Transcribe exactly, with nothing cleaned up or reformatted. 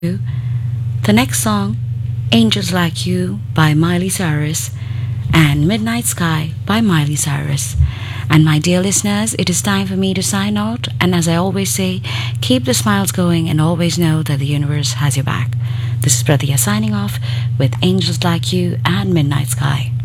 The next song, Angels Like You by Miley Cyrus and Midnight Sky by Miley Cyrus. And my dear listeners, it is time for me to sign out. And as I always say, keep the smiles going and always know that the universe has your back. This is Pratia signing off with Angels Like You and Midnight Sky.